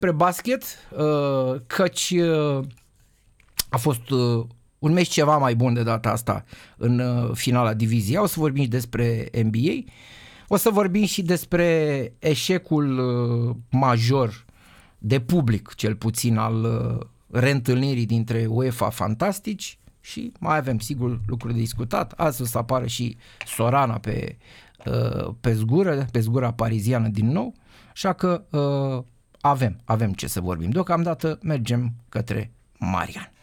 despre basket, căci a fost un meci ceva mai bun de data asta în finala diviziei. O să vorbim și despre NBA. O să vorbim și despre eșecul major de public, cel puțin, al reîntâlnirii dintre UEFA Fantastici și mai avem, sigur, lucruri de discutat. Azi o să apară și Sorana pe zgura pariziană din nou, așa că avem ce să vorbim. Deocamdată mergem către Marian.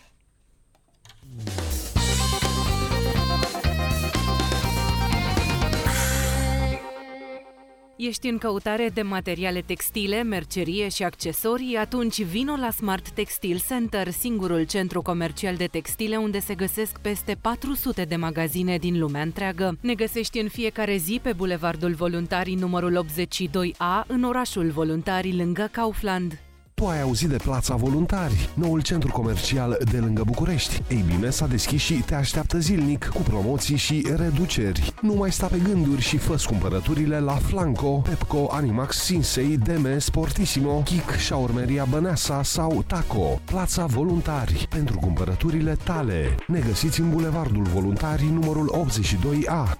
Ești în căutare de materiale textile, mercerie și accesorii? Atunci vino la Smart Textile Center, singurul centru comercial de textile unde se găsesc peste 400 de magazine din lumea întreagă. Ne găsești în fiecare zi pe Bulevardul Voluntarii numărul 82A, în orașul Voluntarii, lângă Kaufland. Tu ai auzit de Plața Voluntari, noul centru comercial de lângă București. Ei bine, s-a deschis și te așteaptă zilnic cu promoții și reduceri. Nu mai sta pe gânduri și fă cumpărăturile la Flanco, Pepco, Animax, Sinsei, Deme, Sportissimo, Kik, Șaurmeria Băneasa sau Taco. Plața Voluntari, pentru cumpărăturile tale. Ne găsiți în Bulevardul Voluntarii numărul 82A.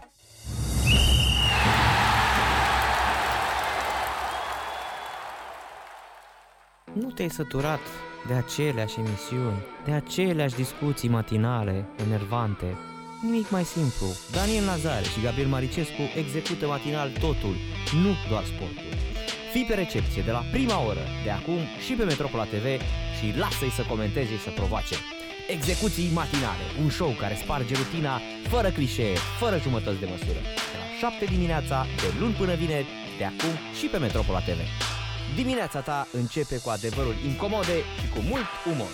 Nu te-ai săturat de aceleași emisiuni, de aceleași discuții matinale, enervante? Nimic mai simplu. Daniel Nazare și Gabriel Maricescu execută matinal totul, nu doar sportul. Fii pe recepție de la prima oră, de acum și pe Metropola TV și lasă-i să comenteze și să provoace. Execuții matinale, un show care sparge rutina, fără clișee, fără jumătăți de măsură. De la 7 dimineața, de luni până vineri, de acum și pe Metropola TV. Dimineața ta începe cu adevăruri incomode și cu mult umor.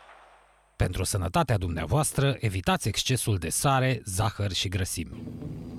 Pentru sănătatea dumneavoastră, evitați excesul de sare, zahăr și grăsimi.